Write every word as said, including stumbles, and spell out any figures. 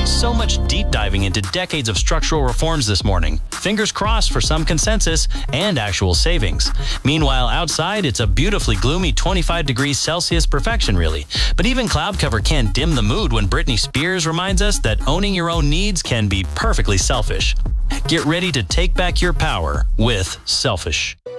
So much deep diving into decades of structural reforms this morning. Fingers crossed for some consensus and actual savings. Meanwhile, outside, it's a beautifully gloomy twenty-five degrees Celsius perfection, really. But even cloud cover can't dim the mood when Britney Spears reminds us that owning your own needs can be perfectly selfish. Get ready to take back your power with Selfish.